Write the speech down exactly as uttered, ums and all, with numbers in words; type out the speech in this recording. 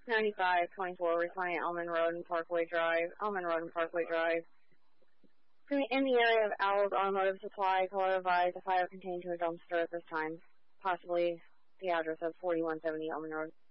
ninety-five twenty-four, responding Elman Road and Parkway Drive, Elman Road and Parkway Drive. In the area of Owl's Automotive Supply, caller advised a fire contained to a dumpster at this time, possibly the address of forty-one seventy Elman Road.